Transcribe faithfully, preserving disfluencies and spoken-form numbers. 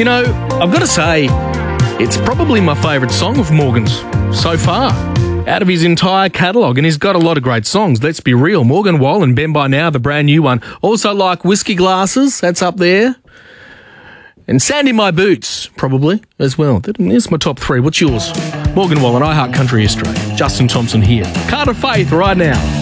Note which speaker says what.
Speaker 1: You know, I've got to say, it's probably my favourite song of Morgan's so far, out of his entire catalogue, and he's got a lot of great songs, let's be real. Morgan Wallen, Ben By Now, the brand new one. Also like Whiskey Glasses, that's up there. And Sand in My Boots, probably, as well. There's my top three. What's yours? Morgan Wallen, I Heart Country History. Justin Thompson here. Carter Faith right now.